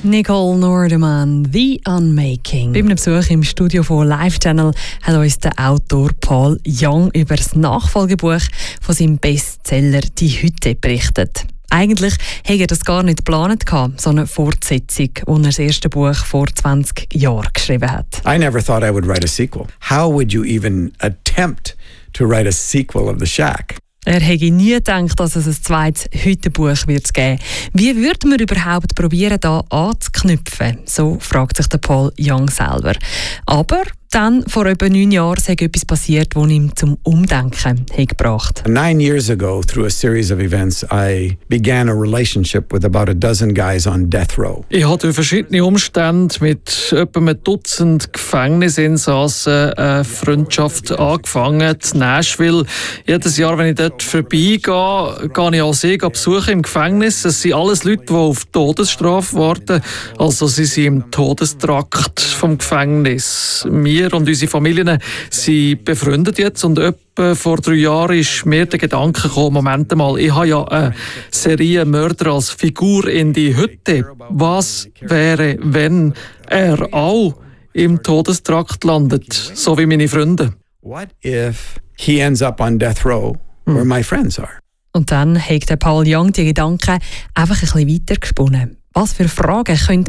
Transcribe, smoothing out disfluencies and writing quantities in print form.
Nicole Nordeman, «The Unmaking». Bei einem Besuch im Studio von Live Channel hat uns der Autor Paul Young über das Nachfolgebuch von seinem Bestseller «Die Hütte» berichtet. Eigentlich hätte er das gar nicht geplant, so eine Fortsetzung, die er das erste Buch vor 20 Jahren geschrieben hat. I never thought I would write a sequel. How would you even attempt to write a sequel of The Shack? Er hätte nie gedacht, dass es ein zweites Hüttenbuch wird geben. Wie würde man überhaupt probieren, da anzuknüpfen? So fragt sich der Paul Young selber. Aber dann, vor etwa 9 Jahren, ist etwas passiert, das ihm zum Umdenken gebracht hat. 9 years ago, through a series of events, I began a relationship with about a dozen guys on death row. Ich hatte durch verschiedene Umstände mit etwa einem Dutzend Gefängnisinsassen eine Freundschaft angefangen in Nashville. Jedes Jahr, wenn ich dort vorbeigehe, gehe ich auch sie besuchen im Gefängnis. Es sind alles Leute, die auf Todesstrafe warten. Also sie sind im Todestrakt vom Gefängnis. Wir und unsere Familien sind befreundet jetzt und etwa vor 3 Jahren ist mir der Gedanke gekommen, Moment mal, ich habe ja einen Serienmörder als Figur in die Hütte. Was wäre, wenn er auch im Todestrakt landet, so wie meine Freunde? What if he ends up on death row where my friends are? Und dann hat der Paul Young die Gedanken einfach ein bisschen weiter gesponnen. Was für Fragen könnte